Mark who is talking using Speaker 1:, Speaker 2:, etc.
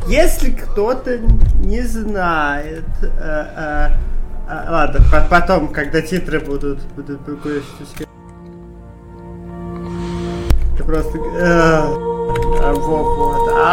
Speaker 1: Если кто-то не знает, ладно, потом, когда титры будут кое-что. Это просто вот.